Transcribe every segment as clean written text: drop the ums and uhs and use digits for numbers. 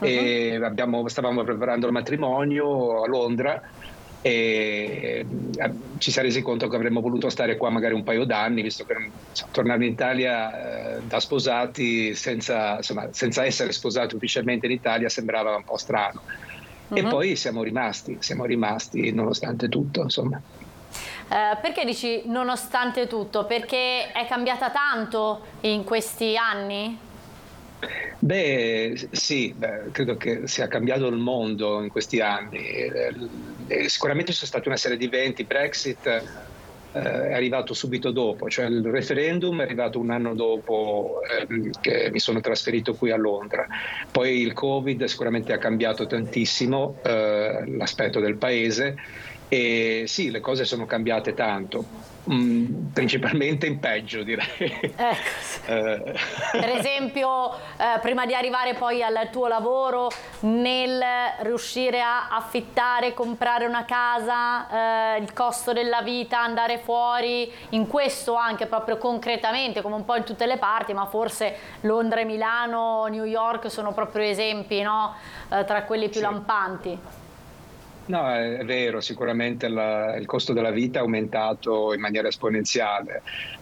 e stavamo preparando il matrimonio a Londra e ci si è resi conto che avremmo voluto stare qua magari un paio d'anni, visto che tornare in Italia da sposati senza essere sposati ufficialmente in Italia sembrava un po' strano. E Mhm. poi siamo rimasti nonostante tutto, insomma. Perché dici nonostante tutto? Perché è cambiata tanto in questi anni? Beh, sì, credo che sia cambiato il mondo in questi anni. Sicuramente ci sono stati una serie di eventi. Brexit è arrivato subito dopo, cioè il referendum è arrivato un anno dopo che mi sono trasferito qui a Londra. Poi il Covid sicuramente ha cambiato tantissimo l'aspetto del paese e sì, le cose sono cambiate tanto, principalmente in peggio, direi. Ecco, Eh, per esempio, prima di arrivare poi al tuo lavoro, nel riuscire a affittare, comprare una casa, il costo della vita, andare fuori, in questo anche proprio concretamente, come un po' in tutte le parti, ma forse Londra e Milano, New York sono proprio esempi, no? Tra quelli più sì. lampanti. No, è vero, sicuramente il costo della vita è aumentato in maniera esponenziale,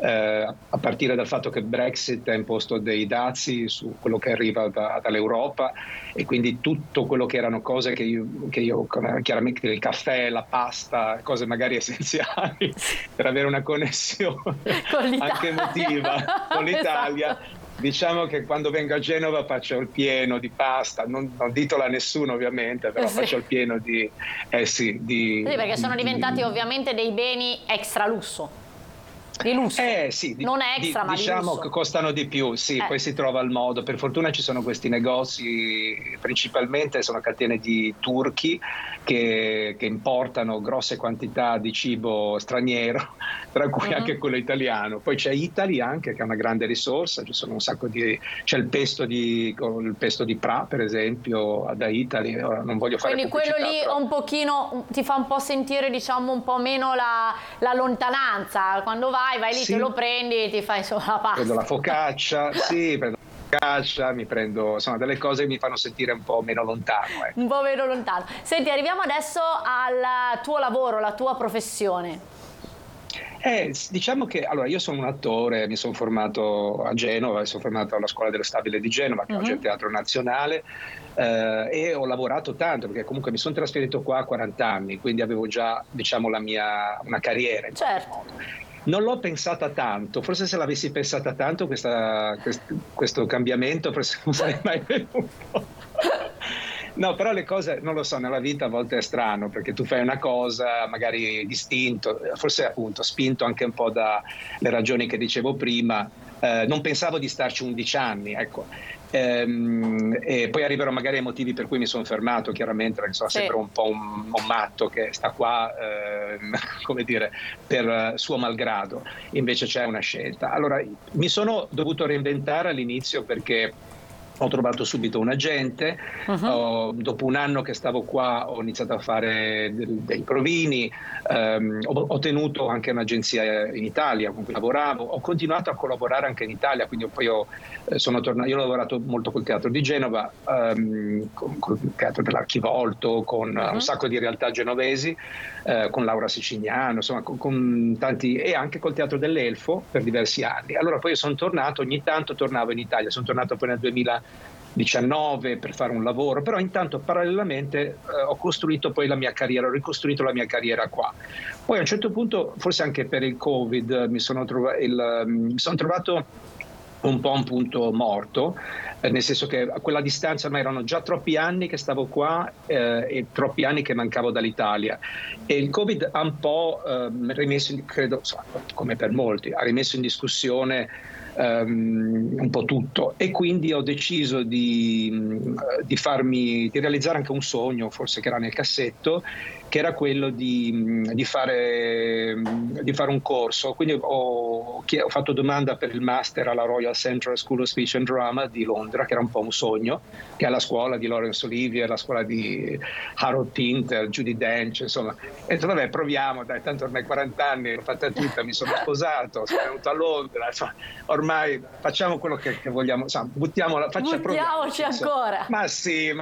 a partire dal fatto che Brexit ha imposto dei dazi su quello che arriva dall'Europa e quindi tutto quello che erano cose come chiaramente il caffè, la pasta, cose magari essenziali per avere una connessione Con anche emotiva l'Italia. con l'Italia. Esatto. Diciamo che quando vengo a Genova faccio il pieno di pasta, non ditola a nessuno ovviamente, però Sì. faccio il pieno sì, Sì, perché sono diventati ovviamente dei beni extra lusso, di lusso, sì, non extra ma di diciamo che lusso. costano di più, sì, poi si trova il modo. Per fortuna ci sono questi negozi, principalmente sono catene di turchi che importano grosse quantità di cibo straniero, tra cui Mhm. anche quello italiano. Poi c'è Italy anche, che è una grande risorsa, ci sono un sacco c'è il pesto di Pra, per esempio, da Italy. Ora non voglio fare Quindi quello pubblicità, lì però un pochino ti fa un po' sentire, diciamo, un po' meno la lontananza. Quando vai lì, te lo sì. prendi e ti fai solo la Prendo la pasta. focaccia, sì, prendo la focaccia, mi prendo, insomma, delle cose che mi fanno sentire un po' meno lontano, Un ecco. po' meno lontano. Senti, arriviamo adesso al tuo lavoro, la tua professione. Diciamo che allora io sono un attore, mi sono formato a Genova, mi sono formato alla Scuola dello Stabile di Genova, che oggi è il Mhm. Teatro Nazionale, e ho lavorato tanto perché comunque mi sono trasferito qua a 40 anni, quindi avevo già, diciamo, una carriera in qualche Certo. modo. Non l'ho pensata tanto, forse se l'avessi pensata tanto questo cambiamento forse non sarei mai venuto. No, però le cose, non lo so, nella vita a volte è strano perché tu fai una cosa magari distinto, forse appunto spinto anche un po' dalle ragioni che dicevo prima, non pensavo di starci 11 anni, ecco. E poi arriverò magari ai motivi per cui mi sono fermato, chiaramente, perché sono Sì. sempre un po' un matto che sta qua, come dire, per suo malgrado. Invece c'è una scelta. Allora, mi sono dovuto reinventare all'inizio perché ho trovato subito un agente, Mhm. dopo un anno che stavo qua ho iniziato a fare dei provini, ho tenuto anche un'agenzia in Italia con cui lavoravo, ho continuato a collaborare anche in Italia, quindi poi sono tornato, io ho lavorato molto col Teatro di Genova, col Teatro dell'Archivolto, con un Mhm. sacco di realtà genovesi, con Laura Sicignano, insomma con tanti, e anche col Teatro dell'Elfo per diversi anni. Allora poi sono tornato, ogni tanto tornavo in Italia, sono tornato poi nel 2019 per fare un lavoro, però intanto parallelamente ho costruito poi la mia carriera, ho ricostruito la mia carriera qua. Poi a un certo punto, forse anche per il Covid, mi sono trovato un po' un punto morto, nel senso che a quella distanza ormai erano già troppi anni che stavo qua e troppi anni che mancavo dall'Italia. E il Covid ha un po' rimesso, credo, insomma, come per molti, ha rimesso in discussione un po' tutto e quindi ho deciso di realizzare anche un sogno, forse che era nel cassetto, che era quello di fare un corso. Quindi ho fatto domanda per il master alla Royal Central School of Speech and Drama di Londra, che era un po' un sogno, che è la scuola di Laurence Olivier, la scuola di Harold Pinter, Judi Dench, insomma. E ho detto, vabbè, proviamo, dai, tanto ormai 40 anni, l'ho fatta tutta, mi sono sposato, sono venuto a Londra, insomma, ormai facciamo quello che vogliamo, insomma, proviamoci, Buttiamoci insomma. ancora. Ma sì,